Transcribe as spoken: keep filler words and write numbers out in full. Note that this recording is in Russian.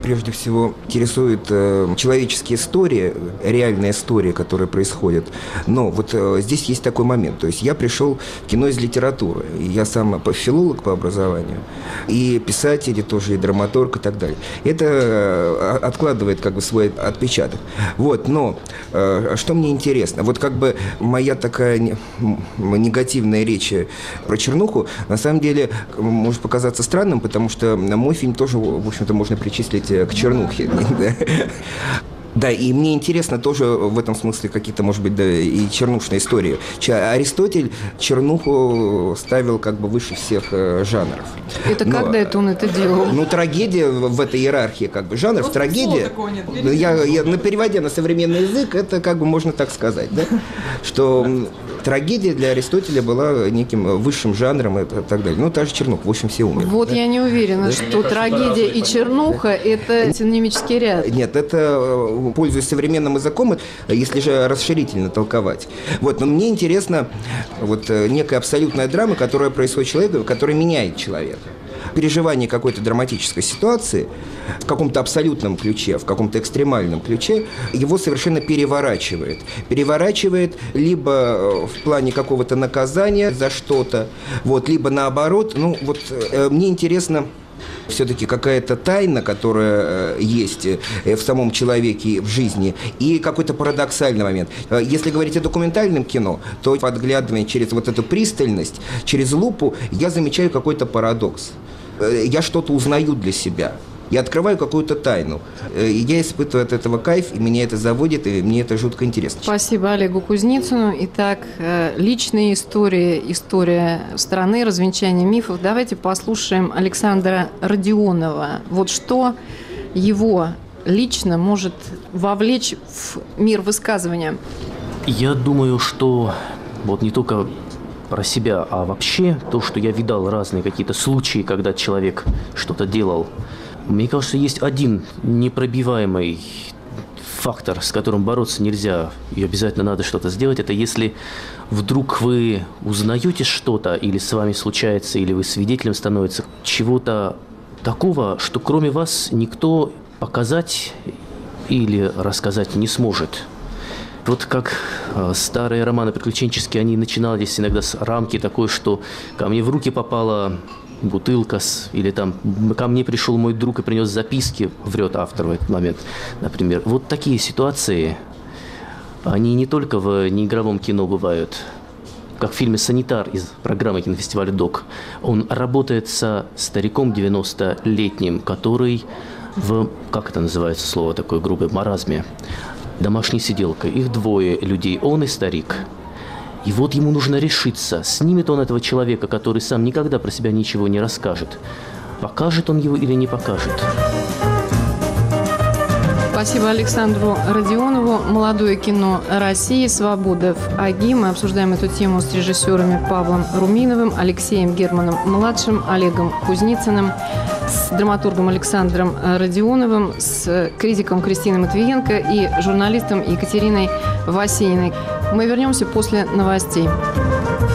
Прежде всего, интересует э, человеческие истории, реальная история, которая происходит. Но вот э, здесь есть такой момент. То есть я пришел в кино из литературы. Я сам филолог по образованию, и писатель, и тоже и драматург, и так далее. Это э, откладывает как бы свой отпечаток. Вот, но э, что мне интересно? Вот как бы моя такая не, негативная речь про чернуху, на самом деле, может показаться странным, потому что мой фильм тоже, в общем-то, можно причислить к чернухе. Да, и мне интересно тоже в этом смысле какие-то, может быть, да, и чернушные истории. Аристотель чернуху ставил как бы выше всех э, жанров. Это Но, когда это он это делал? Ну, трагедия в этой иерархии как бы жанров. Просто трагедия, я, я, на переводя на современный язык, это как бы можно так сказать, да? Что трагедия для Аристотеля была неким высшим жанром и так далее. Ну, та же чернуха, в общем, все умерли. Вот да? Я не уверена, да? что трагедия и чернуха – это синонимический ряд. Нет, это... Пользуясь современным языком, если же расширительно толковать. Вот, но мне интересна вот некая абсолютная драма, которая происходит с человеком, которая меняет человека. Переживание какой-то драматической ситуации в каком-то абсолютном ключе, в каком-то экстремальном ключе, его совершенно переворачивает. Переворачивает либо в плане какого-то наказания за что-то, вот, либо наоборот. Ну, вот э, мне интересно... Все-таки какая-то тайна, которая есть в самом человеке, в жизни, и какой-то парадоксальный момент. Если говорить о документальном кино, то, подглядывая через вот эту пристальность, через лупу, я замечаю какой-то парадокс. Я что-то узнаю для себя. Я открываю какую-то тайну. Я испытываю от этого кайф, и меня это заводит, и мне это жутко интересно. Спасибо Олегу Кузницыну. Итак, личные истории, история страны, развенчание мифов. Давайте послушаем Александра Родионова. Вот что его лично может вовлечь в мир высказывания? Я думаю, что вот не только про себя, а вообще то, что я видал разные какие-то случаи, когда человек что-то делал. Мне кажется, есть один непробиваемый фактор, с которым бороться нельзя, и обязательно надо что-то сделать. Это если вдруг вы узнаете что-то, или с вами случается, или вы свидетелем становится чего-то такого, что кроме вас никто показать или рассказать не сможет. Вот как э, старые романы приключенческие, они начинались иногда с рамки такой, что ко мне в руки попала бутылка, с, или там ко мне пришел мой друг и принес записки, врет автор в этот момент, например. Вот такие ситуации, они не только в неигровом кино бывают, как в фильме «Санитар» из программы кинофестиваля «Док». Он работает со стариком девяностолетним, который в, как это называется слово такое грубое, маразме, домашней сиделкой. Их двое людей, он и старик. И вот ему нужно решиться, снимет он этого человека, который сам никогда про себя ничего не расскажет. Покажет он его или не покажет. Спасибо Александру Родионову. Молодое кино России, «Свобода в АГИ». Мы обсуждаем эту тему с режиссерами Павлом Руминовым, Алексеем Германом-младшим, Олегом Кузницыным, с драматургом Александром Родионовым, с критиком Кристиной Матвиенко и журналистом Екатериной Васениной. Мы вернемся после новостей.